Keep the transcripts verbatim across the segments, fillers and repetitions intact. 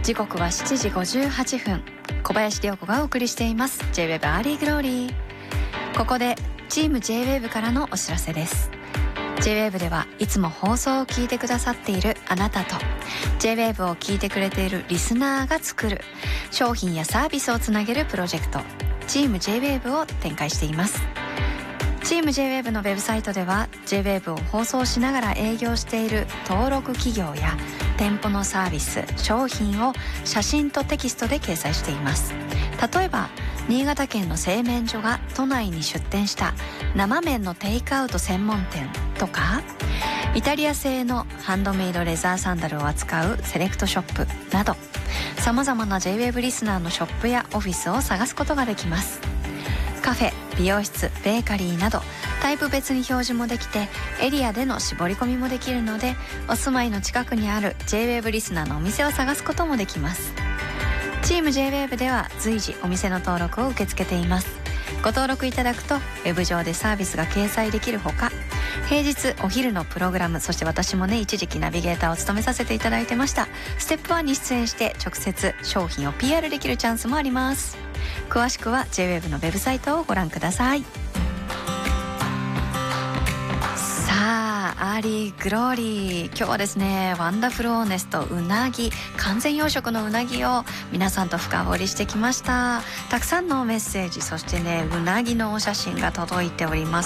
時刻はしちじごじゅうはっぷん、小林涼子がお送りしています J-ウェブ アーリーグローリー。ここでチーム J-ウェブ からのお知らせです。 J-ウェブ ではいつも放送を聞いてくださっているあなたと J-ウェブ を聞いてくれているリスナーが作る商品やサービスをつなげるプロジェクト、チーム J-ウェブ を展開しています。チーム J-ウェブ のウェブサイトでは J-ウェブ を放送しながら営業している登録企業や店舗のサービス、商品を写真とテキストで掲載しています。例えば新潟県の製麺所が都内に出店した生麺のテイクアウト専門店とか、イタリア製のハンドメイドレザーサンダルを扱うセレクトショップなど、さまざまな J-ウェブ リスナーのショップやオフィスを探すことができます。カフェ、美容室、ベーカリーなどタイプ別に表示もできて、エリアでの絞り込みもできるので、お住まいの近くにある J-ウェブ リスナーのお店を探すこともできます。チーム J-ウェブ では随時お店の登録を受け付けています。ご登録いただくとウェブ上でサービスが掲載できるほか、平日お昼のプログラム、そして私もね一時期ナビゲーターを務めさせていただいてましたステップワンに出演して直接商品を ピーアール できるチャンスもあります。詳しくは J-ウェブ のウェブサイトをご覧ください。さあ、アーリーグローリー、今日はですね、ワンダフルオーネストうなぎ、完全養殖のうなぎを皆さんと深掘りしてきました。たくさんのメッセージ、そしてねうなぎのお写真が届いております。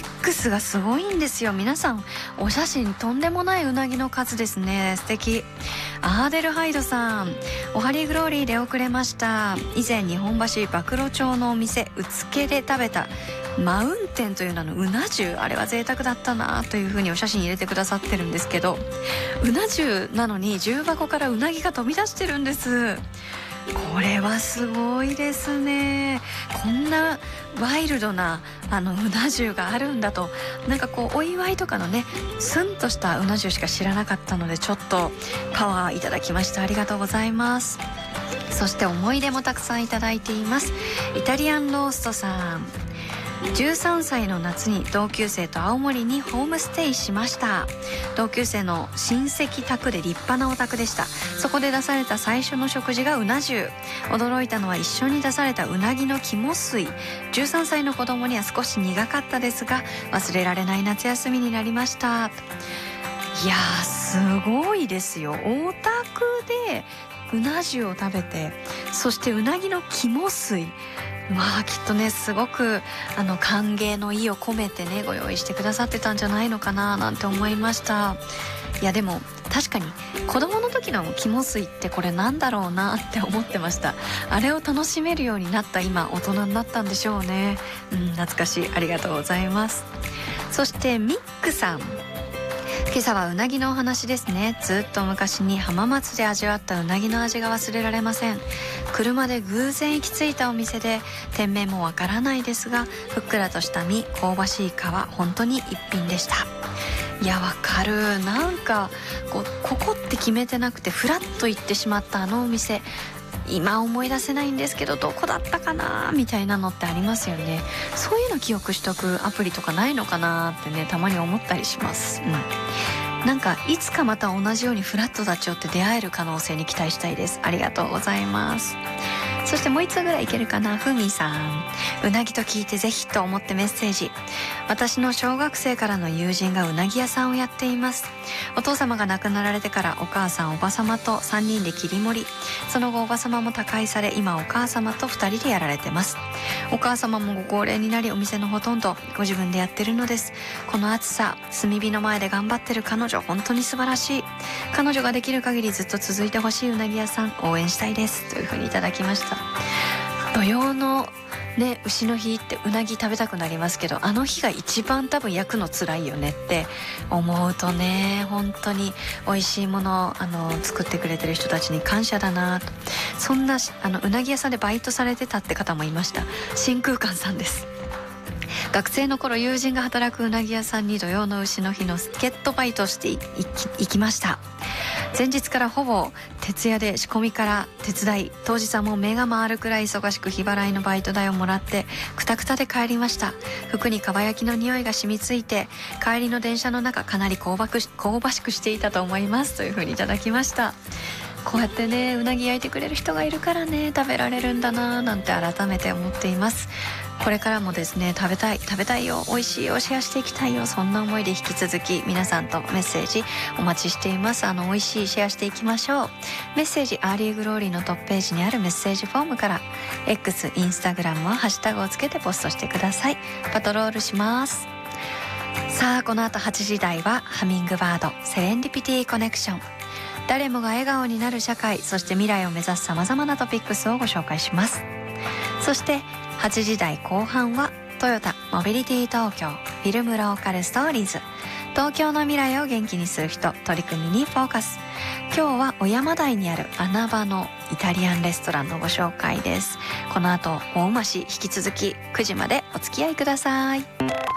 X がすごいんですよ。皆さんお写真とんでもないうなぎの数ですね。素敵。アーデルハイドさん、おはりグローリーで遅れました。以前日本橋曝露町のお店うつけで食べたマウンテンという名のうな重、あれは贅沢だったなというふうにお写真入れてくださってるんですけど、うな重なのに重箱からうなぎが飛び出してるんです。これはすごいですね。こんなワイルドなあのうな重があるんだと、なんかこうお祝いとかのねスンとしたうな重しか知らなかったので、ちょっとパワーいただきました。ありがとうございます。そして思い出もたくさんいただいています。イタリアンローストさん、じゅうさんさいの夏に同級生と青森にホームステイしました。同級生の親戚宅で立派なお宅でした。そこで出された最初の食事がうな重。驚いたのは一緒に出されたうなぎの肝水。じゅうさんさいの子供には少し苦かったですが、忘れられない夏休みになりました。いやーすごいですよ。お宅でうな重を食べて、そしてうなぎの肝水、まあきっとねすごくあの歓迎の意を込めてねご用意してくださってたんじゃないのかななんて思いました。いやでも確かに子供の時の肝水ってこれなんだろうなって思ってました。あれを楽しめるようになった今大人になったんでしょうね。うん、懐かしい。ありがとうございます。そしてミックさん、今朝はうなぎのお話ですね。ずっと昔に浜松で味わったうなぎの味が忘れられません。車で偶然行き着いたお店で店名もわからないですが、ふっくらとした身、香ばしい皮、本当に一品でした。いやわかる。なんかこうここって決めてなくてフラッと行ってしまったあのお店、今思い出せないんですけどどこだったかなみたいなのってありますよね。そういうの記憶しとくアプリとかないのかなってねたまに思ったりします。うん、なんかいつかまた同じようにフラット立ち寄って出会える可能性に期待したいです。ありがとうございます。そしてもう一つぐらいいけるかな。ふみさん、うなぎと聞いてぜひと思ってメッセージ。私の小学生からの友人がうなぎ屋さんをやっています。お父様が亡くなられてからお母さんおば様とさんにんで切り盛り、その後おば様も他界され、今お母様とふたりでやられてます。お母様もご高齢になりお店のほとんどご自分でやってるのです。この暑さ、炭火の前で頑張ってる彼女本当に素晴らしい。彼女ができる限りずっと続いてほしいうなぎ屋さん応援したいですというふうにいただきました。土曜のね牛の日ってうなぎ食べたくなりますけど、あの日が一番多分焼くの辛いよねって思うとね、本当に美味しいものをあの作ってくれてる人たちに感謝だなと。そんなあのうなぎ屋さんでバイトされてたって方もいました。真空館さんです。学生の頃友人が働くうなぎ屋さんに土曜の牛の日の助っ人バイトして行きました。前日からほぼ徹夜で仕込みから手伝い、当日はもう目が回るくらい忙しく日払いのバイト代をもらってクタクタで帰りました。服にかば焼きの匂いが染みついて帰りの電車の中かなり香ばくし香ばしくしていたと思いますというふうにいただきました。 こうやってねうなぎ焼いてくれる人がいるからね食べられるんだななんて改めて思っています。これからもですね食べたい食べたいよ美味しいよシェアしていきたいよ、そんな思いで引き続き皆さんとメッセージお待ちしています。あの美味しいシェアしていきましょう。メッセージアーリーグローリーのトップページにあるメッセージフォームから X、インスタグラムはハッシュタグをつけてポストしてください。パトロールします。さあこの後はちじ台はハミングバードセレンディピティコネクション、誰もが笑顔になる社会、そして未来を目指すさまざまなトピックスをご紹介します。そしてはちじ台後半はトヨタモビリティ東京フィルムローカルストーリーズ、東京の未来を元気にする人取り組みにフォーカス。今日は小山台にある穴場のイタリアンレストランのご紹介です。この後大馬市引き続きくじまでお付き合いください。